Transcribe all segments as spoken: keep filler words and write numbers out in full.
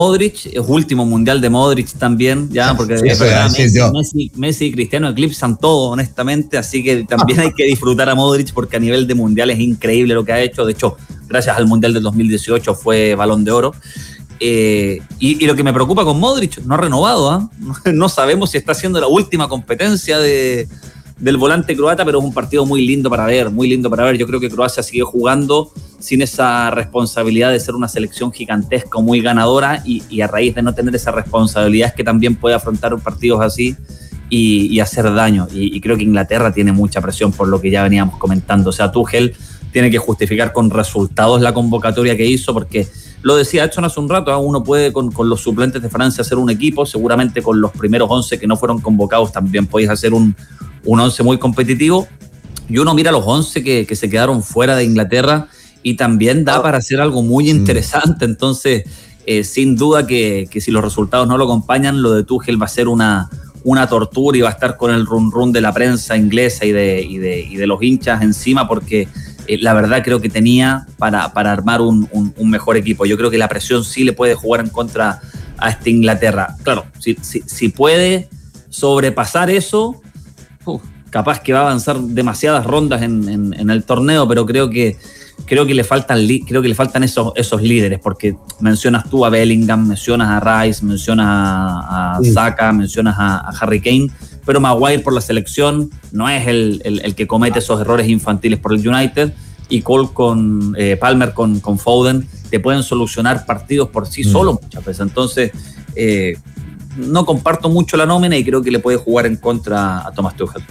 Modric, es último mundial de Modric también, ya, porque sí, es verdad, Messi, Messi, Messi y Cristiano eclipsan todo, honestamente, así que también hay que disfrutar a Modric porque a nivel de mundial es increíble lo que ha hecho. De hecho, gracias al mundial del dos mil dieciocho fue Balón de Oro. Eh, y, y lo que me preocupa con Modric, no ha renovado, ¿eh? No sabemos si está haciendo la última competencia de, del volante croata, pero es un partido muy lindo para ver, muy lindo para ver. Yo creo que Croacia sigue jugando sin esa responsabilidad de ser una selección gigantesca o muy ganadora, y, y a raíz de no tener esa responsabilidad es que también puede afrontar partidos así y, y hacer daño. Y, y creo que Inglaterra tiene mucha presión por lo que ya veníamos comentando. O sea, Tuchel tiene que justificar con resultados la convocatoria que hizo, porque lo decía Edson hace un rato, ¿eh? Uno puede con, con los suplentes de Francia hacer un equipo, seguramente con los primeros once que no fueron convocados también podéis hacer un, un once muy competitivo, y uno mira los once que, que se quedaron fuera de Inglaterra y también da para hacer algo muy interesante. Entonces, eh, sin duda que, que si los resultados no lo acompañan, lo de Tuchel va a ser una, una tortura y va a estar con el run run de la prensa inglesa y de, y de, y de los hinchas encima, porque eh, la verdad creo que tenía para, para armar un, un, un mejor equipo. Yo creo que la presión sí le puede jugar en contra a esta Inglaterra. Claro, si, si, si puede sobrepasar eso, uh, capaz que va a avanzar demasiadas rondas en, en, en el torneo, pero creo que Creo que le faltan, creo que le faltan esos, esos líderes, porque mencionas tú a Bellingham, mencionas a Rice, mencionas a, a sí. Saka, mencionas a, a Harry Kane, pero Maguire por la selección no es el, el, el que comete esos errores infantiles por el United, y Cole con eh, Palmer con, con Foden te pueden solucionar partidos por sí mm. solos muchas veces. Entonces, eh, no comparto mucho la nómina y creo que le puede jugar en contra a Thomas Tuchel.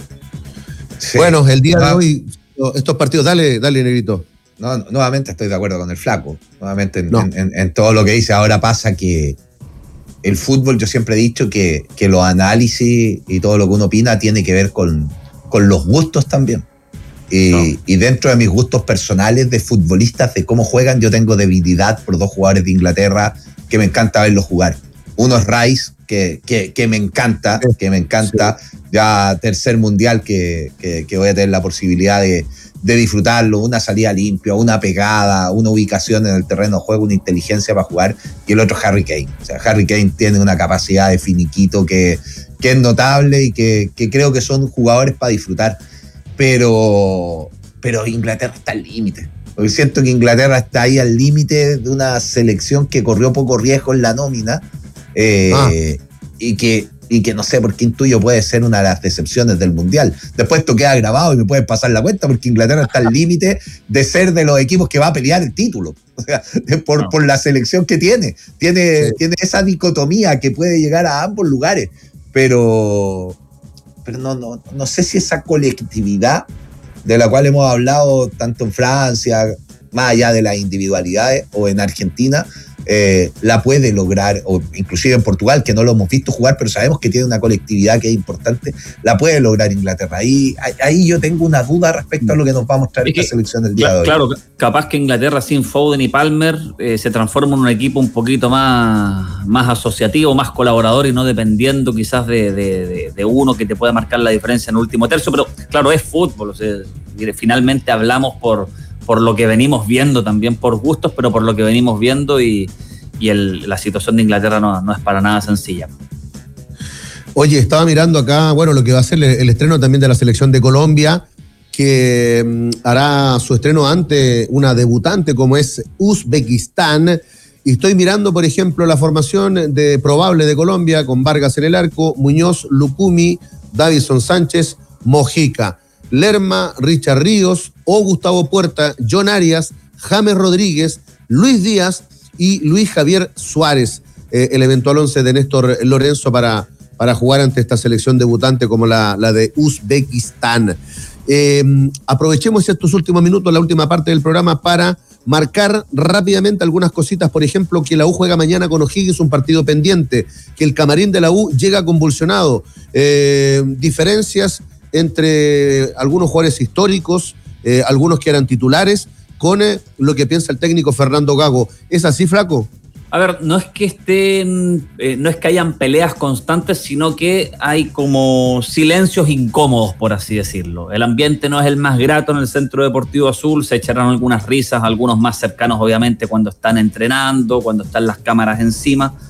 Sí. Bueno, el día de hoy, estos partidos, dale, dale, Negrito. No, nuevamente estoy de acuerdo con el flaco, nuevamente en, no. en, en, en todo lo que dice. Ahora pasa que el fútbol, yo siempre he dicho que, que los análisis y todo lo que uno opina tiene que ver con, con los gustos también. Y, no. y dentro de mis gustos personales de futbolistas, de cómo juegan, yo tengo debilidad por dos jugadores de Inglaterra que me encanta verlos jugar. Uno es Rice, que, que, que me encanta, que me encanta. Sí. Ya tercer mundial que, que, que voy a tener la posibilidad de de disfrutarlo, una salida limpia, una pegada, una ubicación en el terreno de juego, una inteligencia para jugar, y el otro Harry Kane. O sea, Harry Kane tiene una capacidad de finiquito que, que es notable y que, que creo que son jugadores para disfrutar, pero, pero Inglaterra está al límite. Porque siento que Inglaterra está ahí al límite de una selección que corrió poco riesgo en la nómina, eh, ah. y que y que no sé por qué intuyo puede ser una de las decepciones del Mundial. Después esto queda grabado y me pueden pasar la cuenta, porque Inglaterra está al límite de ser de los equipos que va a pelear el título. O sea, por, no. por la selección que tiene. Tiene, sí. tiene esa dicotomía que puede llegar a ambos lugares. Pero, pero no, no, no sé si esa colectividad de la cual hemos hablado tanto en Francia, más allá de las individualidades, o en Argentina, Eh, la puede lograr, o inclusive en Portugal, que no lo hemos visto jugar, pero sabemos que tiene una colectividad que es importante, la puede lograr Inglaterra. Ahí, ahí yo tengo una duda respecto a lo que nos va a mostrar esta selección del día claro, de hoy. Claro, capaz que Inglaterra sin Foden y Palmer eh, se transforma en un equipo un poquito más, más asociativo, más colaborador, y no dependiendo quizás de, de, de, de uno que te pueda marcar la diferencia en el último tercio, pero claro, es fútbol, o sea, finalmente hablamos por por lo que venimos viendo, también por gustos, pero por lo que venimos viendo, y, y el, la situación de Inglaterra no, no es para nada sencilla. Oye, estaba mirando acá, bueno, lo que va a ser el, el estreno también de la selección de Colombia, que um, hará su estreno ante una debutante como es Uzbekistán, y estoy mirando, por ejemplo, la formación de probable de Colombia, con Vargas en el arco, Muñoz, Lucumi, Davison Sánchez, Mojica, Lerma, Richard Ríos, O Gustavo Puerta, John Arias, James Rodríguez, Luis Díaz y Luis Javier Suárez, eh, el eventual once de Néstor Lorenzo para, para jugar ante esta selección debutante como la, la de Uzbekistán. Eh, aprovechemos estos últimos minutos, la última parte del programa, para marcar rápidamente algunas cositas. Por ejemplo, que la U juega mañana con O'Higgins, un partido pendiente, que el camarín de la U llega convulsionado, eh, diferencias entre algunos jugadores históricos, eh, algunos que eran titulares, con eh, lo que piensa el técnico Fernando Gago. ¿Es así, Flaco? A ver, no es que estén, eh, no es que hayan peleas constantes, sino que hay como silencios incómodos, por así decirlo. El ambiente no es el más grato en el Centro Deportivo Azul, se echarán algunas risas, algunos más cercanos obviamente cuando están entrenando, cuando están las cámaras encima,